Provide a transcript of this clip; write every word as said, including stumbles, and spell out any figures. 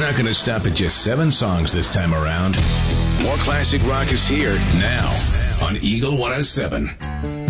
not going to stop at just seven songs this time around. More classic rock is here now on Eagle one oh seven.